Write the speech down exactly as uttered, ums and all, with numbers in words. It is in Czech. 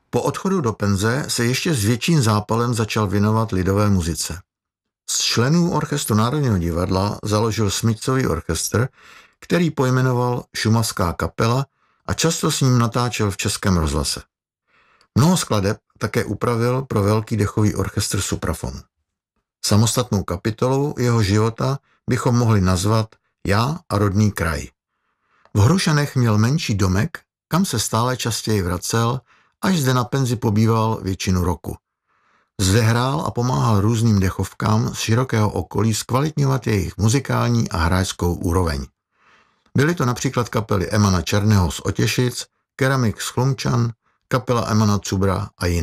Po odchodu do penze se ještě s větším zápalem začal věnovat lidové muzice. Z členů Orchestru Národního divadla založil smyčcový orchestr, který pojmenoval Šumavská kapela a často s ním natáčel v Českém rozhlase. Mnoho skladeb také upravil pro velký dechový orchestr Supraphon. Samostatnou kapitolou jeho života bychom mohli nazvat Já a rodný kraj. V Hrušanech měl menší domek, kam se stále častěji vracel, až zde na penzi pobýval většinu roku. Zde hrál a pomáhal různým dechovkám z širokého okolí zkvalitňovat jejich muzikální a hráčskou úroveň. Byly to například kapely Emana Černého z Otěšic, Keramik z Chlumčan, kapela Emana Cubra a jiné.